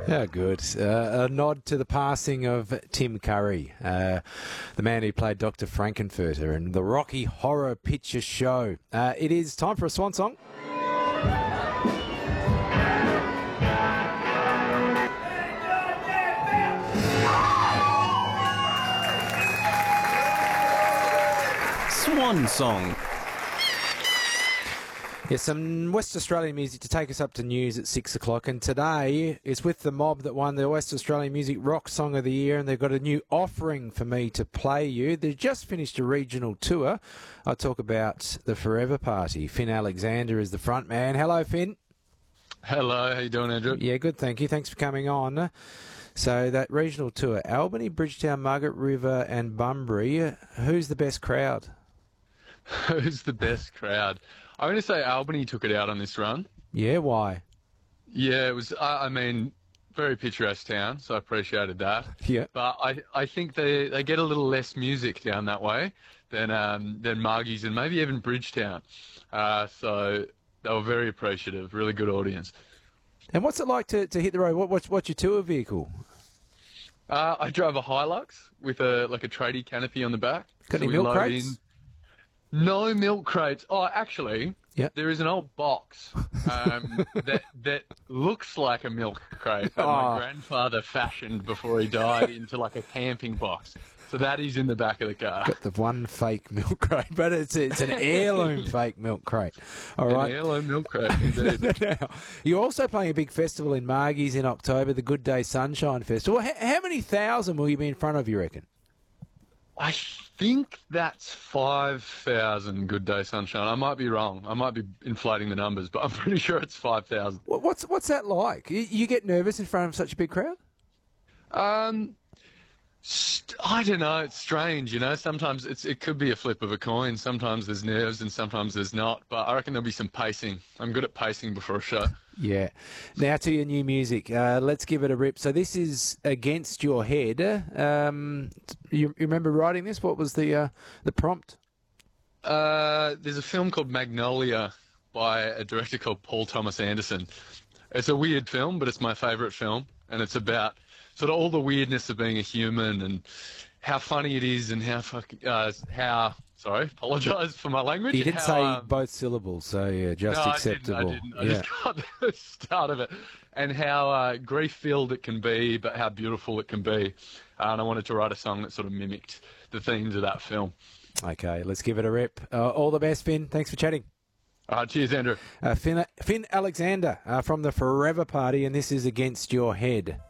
Yeah, good. A nod to the passing of Tim Curry, the man who played Dr. Frankenfurter in the Rocky Horror Picture Show. It is time for a swan song. Swan song. Yes, some West Australian music to take us up to news at 6 o'clock. And today is with the mob that won the West Australian Music Rock Song of the Year. And they've got a new offering for me to play you. They've just finished a regional tour. I'll talk about the Forever Party. Finn Alexander is the front man. Hello, Finn. Hello, how you doing, Andrew? Yeah, good, thank you. Thanks for coming on. So that regional tour, Albany, Bridgetown, Margaret River and Bunbury. Who's the best crowd? Who's the best crowd? I'm going to say Albany took it out on this run. Yeah, why? Yeah, it was, very picturesque town, so I appreciated that. Yeah. But I think they get a little less music down that way than Margie's and maybe even Bridgetown. So they were very appreciative, really good audience. And what's it like to hit the road? What's your tour vehicle? I drove a Hilux with a tradie canopy on the back. Got any milk crates? No milk crates. Oh, actually, there is an old box that looks like a milk crate that my grandfather fashioned before he died into like a camping box. So that is in the back of the car. Got the one fake milk crate, but it's an heirloom fake milk crate. All right. An heirloom milk crate, indeed. Now, you're also playing a big festival in Margie's in October, the Good Day Sunshine Festival. How many thousand will you be in front of, you reckon? I think that's 5,000 Good Day Sunshine. I might be wrong. I might be inflating the numbers, but I'm pretty sure it's 5,000. What's that like? You get nervous in front of such a big crowd? I don't know. It's strange, you know. Sometimes it could be a flip of a coin. Sometimes there's nerves and sometimes there's not. But I reckon there'll be some pacing. I'm good at pacing before a show. Yeah. Now to your new music. Let's give it a rip. So this is Against Your Head. You remember writing this? What was the prompt? There's a film called Magnolia by a director called Paul Thomas Anderson. It's a weird film, but it's my favourite film, and it's about sort of all the weirdness of being a human and how funny it is and sorry, apologise for my language. You didn't say both syllables, so yeah, just acceptable. I didn't. I just got the start of it. And how grief-filled it can be, but how beautiful it can be. And I wanted to write a song that sort of mimicked the themes of that film. Okay, let's give it a rip. All the best, Finn. Thanks for chatting. Cheers, Andrew. Finn Alexander from the Forever Party, and this is Against Your Head.